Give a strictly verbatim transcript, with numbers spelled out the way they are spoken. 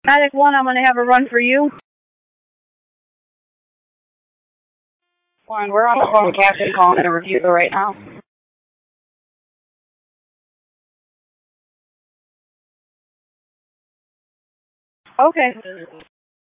Medic one, I'm going to have a run for you. One, we're on the phone with Captain calling in a review right now. Okay.